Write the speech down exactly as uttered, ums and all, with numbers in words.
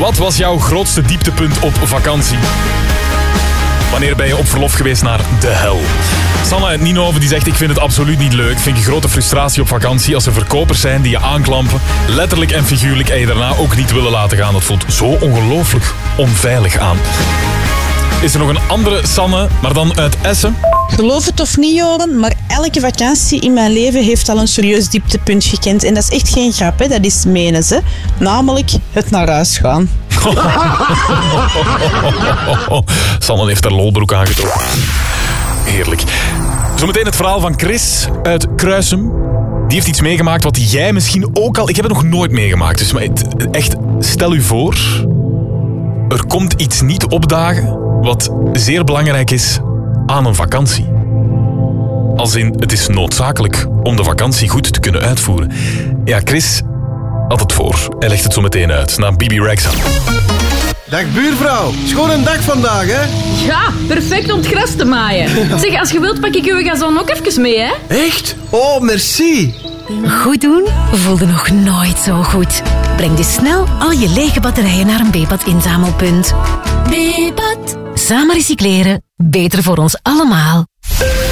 Wat was jouw grootste dieptepunt op vakantie? Wanneer ben je op verlof geweest naar de hel? Sanne uit Nienhoven die zegt, ik vind het absoluut niet leuk. Vind je grote frustratie op vakantie als er verkopers zijn die je aanklampen. Letterlijk en figuurlijk en je daarna ook niet willen laten gaan. Dat voelt zo ongelooflijk onveilig aan. Is er nog een andere Sanne, maar dan uit Essen? Geloof het of niet, Joren, maar elke vakantie in mijn leven heeft al een serieus dieptepunt gekend. En dat is echt geen grap, hè? Dat is menen ze. Namelijk het naar huis gaan. Sanne heeft haar lolbroek aangetrokken. Heerlijk. Zometeen het verhaal van Chris uit Kruisum. Die heeft iets meegemaakt wat jij misschien ook al... Ik heb het nog nooit meegemaakt. Dus maar het, echt, stel u voor... Er komt iets niet opdagen wat zeer belangrijk is aan een vakantie. Als in, het is noodzakelijk om de vakantie goed te kunnen uitvoeren. Ja, Chris had het voor. Hij legt het zo meteen uit. Na B B Rexha. Dag buurvrouw, schoon een dag vandaag, hè? Ja, perfect om het gras te maaien. Zeg, als je wilt pak ik uw gazon ook even mee, hè? Echt? Oh, merci. Goed doen voelde nog nooit zo goed. Breng dus snel al je lege batterijen naar een B-pad inzamelpunt. B-pad. Samen recycleren, beter voor ons allemaal.